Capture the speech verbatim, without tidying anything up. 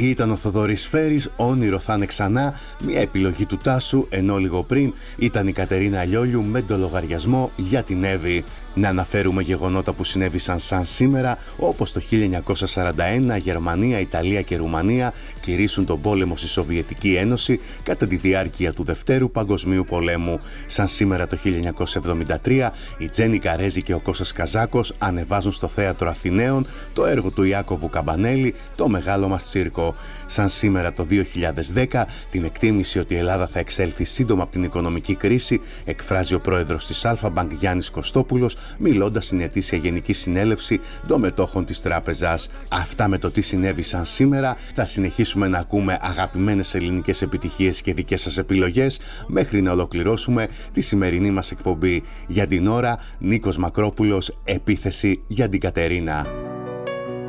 Ήταν ο Θοδωρής Φέρης, όνειρο θα είναι ξανά, μια επιλογή του Τάσου, ενώ λίγο πριν ήταν η Κατερίνα Λιόλιου με το λογαριασμό για την Εύη. Να αναφέρουμε γεγονότα που συνέβησαν σαν σήμερα, όπως το χίλια εννιακόσια σαράντα ένα Γερμανία, Ιταλία και Ρουμανία κηρύσσουν τον πόλεμο στη Σοβιετική Ένωση κατά τη διάρκεια του Δευτέρου Παγκοσμίου Πολέμου. Σαν σήμερα το χίλια εννιακόσια εβδομήντα τρία η Τζένι Καρέζη και ο Κώστας Καζάκος ανεβάζουν στο Θέατρο Αθηναίων το έργο του Ιάκωβου Καμπανέλη, το Μεγάλο μας Τσίρκο. Σαν σήμερα το δύο χιλιάδες δέκα την εκτίμηση ότι η Ελλάδα θα εξέλθει σύντομα από την οικονομική κρίση εκφράζει ο πρόεδρος της Αλφα Bank Γιάννης Κωστόπουλος, μιλώντας στην ετήσια Γενική Συνέλευση των μετόχων της τράπεζας. Αυτά με το τι συνέβησαν σήμερα. Θα συνεχίσουμε να ακούμε αγαπημένες ελληνικές επιτυχίες και δικές σας επιλογές μέχρι να ολοκληρώσουμε τη σημερινή μας εκπομπή. Για την ώρα, Νίκος Μακρόπουλος, επίθεση για την Κατερίνα.